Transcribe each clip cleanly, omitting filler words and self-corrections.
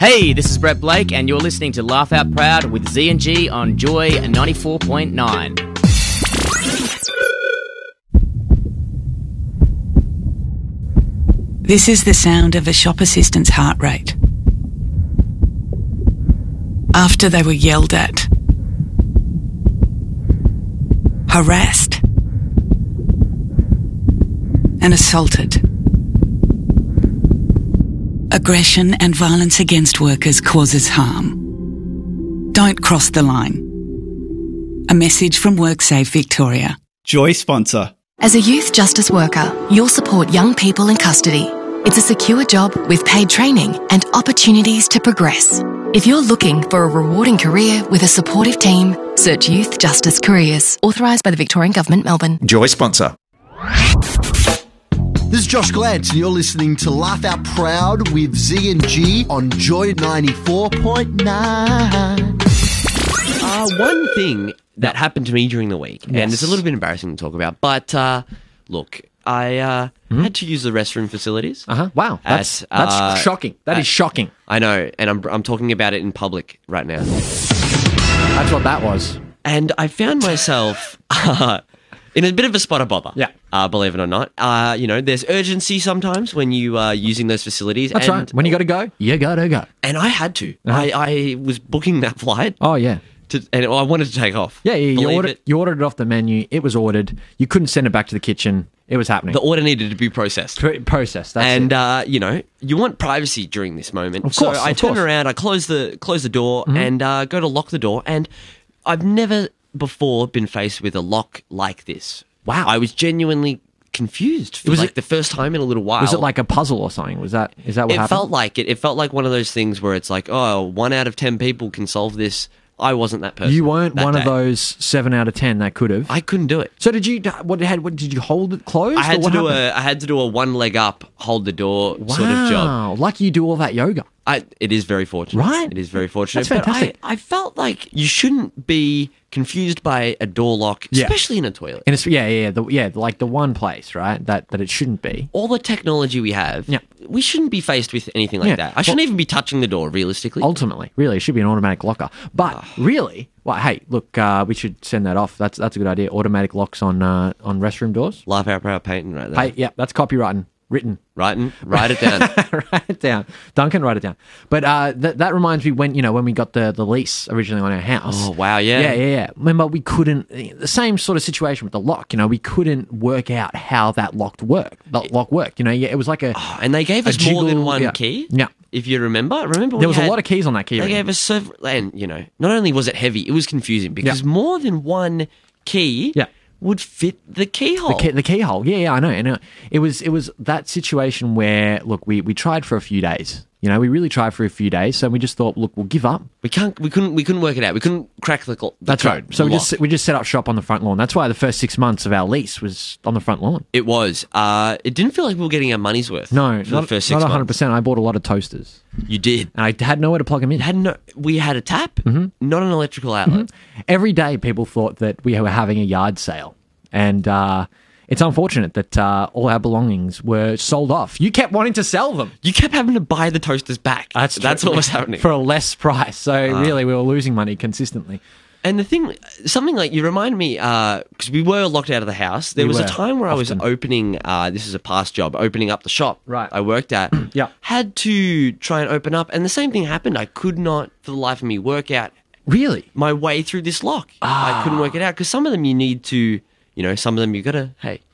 Hey, this is Brett Blake, and you're listening to Laugh Out Proud with Z and G on Joy 94.9. This is the sound of a shop assistant's heart rate after they were yelled at, harassed, and assaulted. Aggression and violence against workers causes harm. Don't cross the line. A message from WorkSafe Victoria. Joy sponsor. As a youth justice worker, you'll support young people in custody. It's a secure job with paid training and opportunities to progress. If you're looking for a rewarding career with a supportive team, search Youth Justice Careers. Authorised by the Victorian Government, Melbourne. Joy sponsor. This is Josh Glantz, and you're listening to Laugh Out Proud with Z and G on Joy 94.9. One thing that happened to me during the week, and it's a little bit embarrassing to talk about, but look, I had to use the restroom facilities. Wow, that's shocking. That is shocking. I know, and I'm talking about it in public right now. That's what that was. And I found myself in a bit of a spot of bother. Yeah. Believe it or not. There's urgency sometimes when you are using those facilities. That's right. When you got to go, you got to go. And I had to. I was booking that flight. Oh, yeah. And I wanted to take off. Yeah, you ordered it off the menu. It was ordered. You couldn't send it back to the kitchen. It was happening. The order needed to be processed. Processed. That's and it. You want privacy during this moment. Of course. So I turn around, I close the door, and go to lock the door. And I've never before been faced with a lock like this. Wow. I was genuinely confused for the first time in a little while. Was it like a puzzle or something? Is that what happened? It felt like it. It felt like one of those things where it's like, 1 out of 10 people can solve this. I wasn't that person. You weren't one of those 7 out of 10 that could have. I couldn't do it. So did you? What did you hold it closed? I had to do a one leg up, hold the door sort of job. Wow, lucky you do all that yoga. It is very fortunate. Right? It is very fortunate. That's fantastic. But I felt like you shouldn't be confused by a door lock, especially in a toilet. And it's, like the one place, right, that it shouldn't be. All the technology we have, we shouldn't be faced with anything like that. I shouldn't even be touching the door, realistically. Ultimately, really, it should be an automatic locker. But really, well, hey, look, we should send that off. That's a good idea. Automatic locks on restroom doors. Laugh Out Proud patent right there. Hey, that's copywriting. Written. Write it down. Write it down. Duncan, write it down. But that reminds me when we got the lease originally on our house. Oh, wow, yeah. Yeah. Remember, we couldn't, the same sort of situation with the lock, we couldn't work out how that lock worked. It was like a... Oh, and they gave us more than one key? Yeah. If you remember there was a lot of keys on that key. They gave us several, and, not only was it heavy, it was confusing because more than one key... Yeah. would fit the keyhole. The keyhole. Yeah, I know. It was that situation where, look, we tried for a few days. We really tried for a few days, so we just thought, look, we'll give up. We couldn't work it out. We couldn't crack the That's right. So we just set up shop on the front lawn. That's why the first 6 months of our lease was on the front lawn. It was. It didn't feel like we were getting our money's worth. No, for the first 6 months. 100%. I bought a lot of toasters. You did. And I had nowhere to plug them in. We had a tap, not an electrical outlet. Every day people thought that we were having a yard sale. And it's unfortunate that all our belongings were sold off. You kept wanting to sell them. You kept having to buy the toasters back. That's what was happening. For a less price. So really, we were losing money consistently. And the thing, something like, you remind me, because we were locked out of the house. There was a time where I was opening, this is a past job, opening up the shop I worked at. Had to try and open up. And the same thing happened. I could not, for the life of me, work out my way through this lock. I couldn't work it out. Because some of them you need to... some of them you gotta,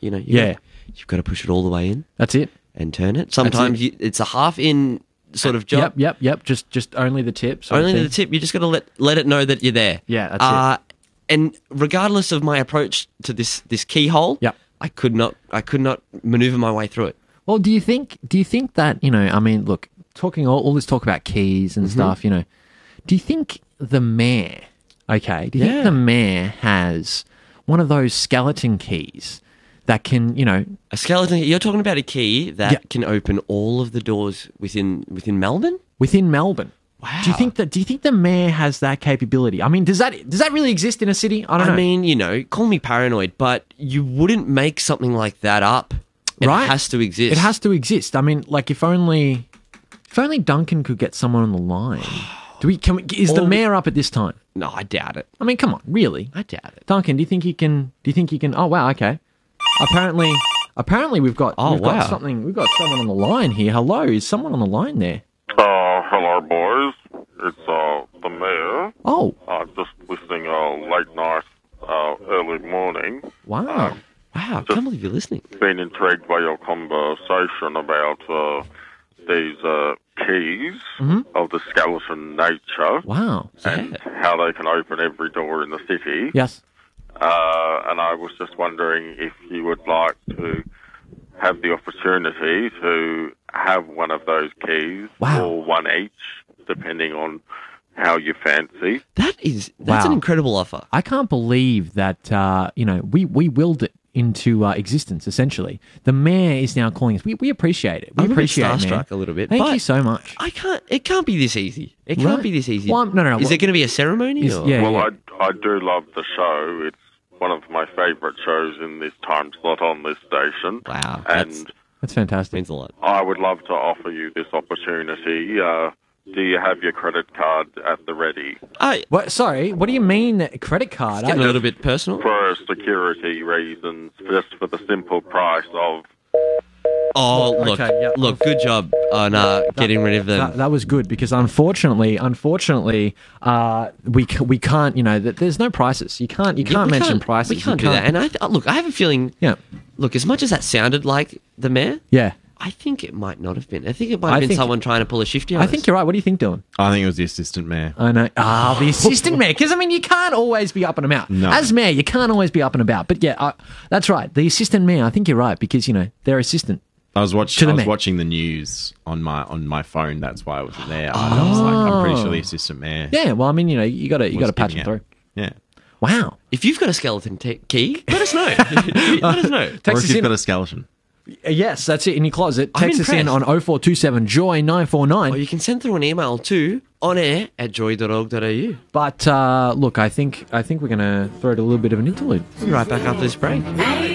you've got to push it all the way in. That's it. And turn it. Sometimes it's a half in sort of job. Yep. Just only the tip. Only the tip. You just got to let it know that you're there. Yeah, that's it. And regardless of my approach to this keyhole, I could not maneuver my way through it. Well, do you think that, look, talking all this talk about keys and stuff, do you think the mayor, think the mayor has one of those skeleton keys that can, A skeleton, you're talking about a key that can open all of the doors within Melbourne? Within Melbourne. Wow. Do you think the mayor has that capability? I mean, does that really exist in a city? I don't know. I mean, call me paranoid, but you wouldn't make something like that up. It has to exist. It has to exist. I mean, like, if only If only Duncan could get someone on the line. Is the mayor up at this time? No, I doubt it. I mean, come on, really? I doubt it. Duncan, do you think he can? Oh wow, okay. Apparently, we've got something. We've got someone on the line here. Hello, is someone on the line there? Hello, boys. It's the mayor. Oh, just listening late night, early morning. Wow. Wow, I can't believe you're listening. Been intrigued by your conversation about these keys of the skeleton nature. Wow. And how they can open every door in the city. Yes. And I was just wondering if you would like to have the opportunity to have one of those keys, or one each, depending on how you fancy. That's an incredible offer. I can't believe that we willed it into existence. Essentially, the mayor is now calling us. We appreciate it. We appreciate it, starstruck a little bit. Thank you so much. It can't be this easy. It can't be this easy. Well, no. Is there going to be a ceremony? I do love the show. It's one of my favourite shows in this time slot on this station. Wow, and that's fantastic. Means a lot. I would love to offer you this opportunity. Do you have your credit card at the ready? What? Sorry, what do you mean credit card? It's getting a little bit personal. For security reasons, just for the simple price of... Oh, look, look, good job on getting rid of them. That was good because unfortunately, we can't. There's no prices. You can't mention prices. We can't do that. And I have a feeling. Yeah. Look, as much as that sounded like the mayor. Yeah. I think it might not have been. I think it might have been someone trying to pull a shifty on us. I think you're right. What do you think, Dylan? I think it was the assistant mayor. I know. The assistant mayor. Because, you can't always be up and about. No. As mayor, you can't always be up and about. But, yeah, that's right. The assistant mayor, I think you're right because, they're assistant. I was watching the news on my phone. That's why I wasn't there. I was like, I'm pretty sure the assistant mayor. Yeah, well, you got to patch it through. Yeah. Wow. If you've got a skeleton key, let us know. Let us know. Or if you've got a skeleton. Yes, that's it, in your closet. Text us in on 0427-JOY-949. Or you can send through an email to onair@joy.org.au. But, look, I think we're going to throw it a little bit of an interlude. We'll be right back after this break.